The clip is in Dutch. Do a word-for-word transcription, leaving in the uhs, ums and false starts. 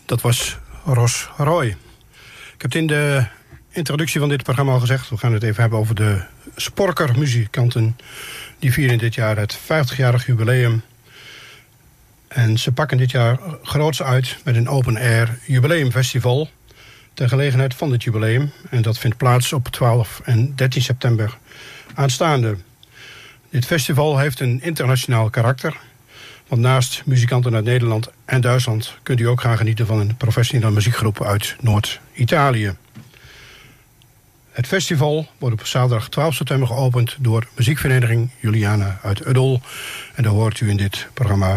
Dat was Ros Roy. Ik heb het in de introductie van dit programma al gezegd. We gaan het even hebben over de Sporker-muzikanten. Die vieren dit jaar het vijftigjarig jubileum. En ze pakken dit jaar groots uit met een open-air jubileumfestival. Ter gelegenheid van dit jubileum. En dat vindt plaats op twaalf en dertien september aanstaande. Dit festival heeft een internationaal karakter. Want naast muzikanten uit Nederland en Duitsland kunt u ook gaan genieten van een professionele muziekgroep uit Noord-Italië. Het festival wordt op zaterdag twaalf september geopend door muziekvereniging Juliana uit Uddel. En daar hoort u in dit programma